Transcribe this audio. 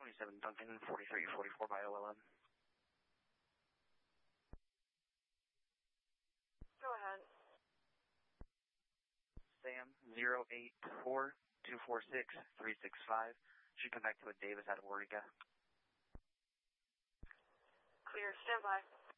27 Duncan, 4344 by OLM. Go ahead. Sam, 084-246-365. Should come back to a Davis out of Waurika. Clear, stand by.